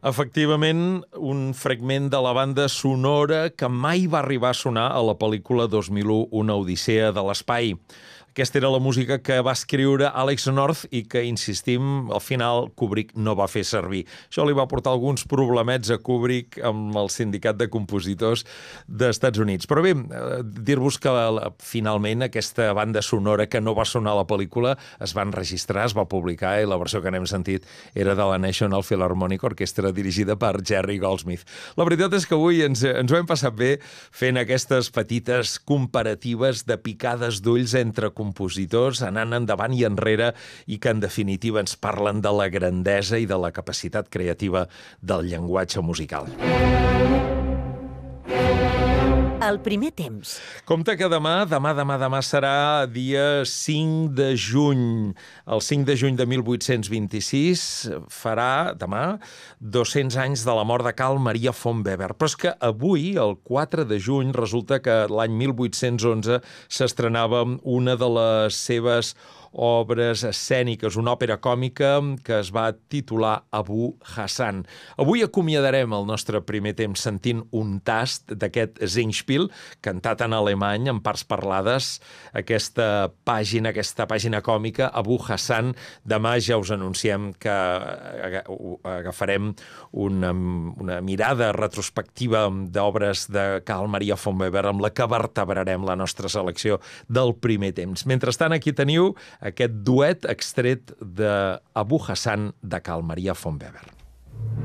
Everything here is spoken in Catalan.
Efectivament, un fragment de la banda sonora que mai va arribar a sonar a la pel·lícula 2001, Una odissea de l'espai. Aquesta era la música que va escriure Alex North i que, insistim, al final Kubrick no va fer servir. Això li va portar alguns problemets a Kubrick amb el sindicat de compositors d'Estats Units. Però bé, dir-vos que finalment aquesta banda sonora que no va sonar a la pel·lícula es va enregistrar, es va publicar, i la versió que n'hem sentit era de la National Philharmonic Orchestra, dirigida per Jerry Goldsmith. La veritat és que avui ens ho hem passat bé fent aquestes petites comparatives de picades d'ulls entre compositors, anant endavant i enrere, i que en definitiva ens parlen de la grandesa i de la capacitat creativa del llenguatge musical. El primer temps. Compte que demà serà dia 5 de juny. El 5 de juny de 1826 farà, demà, 200 anys de la mort de Carl Maria von Weber. Però és que avui, el 4 de juny, resulta que l'any 1811 s'estrenava una de les seves obres escèniques, una òpera còmica que es va titular Abu Hassan. Avui acomiadarem el nostre primer temps sentint un tast d'aquest Singspiel, cantat en alemany, en parts parlades, aquesta pàgina còmica, Abu Hassan. Demà ja us anunciem que agafarem una mirada retrospectiva d'obres de Carl Maria von Weber amb la que vertebrarem la nostra selecció del primer temps. Mentrestant, aquí teniu aquest duet extret de Abu Hassan de Carl Maria von Weber.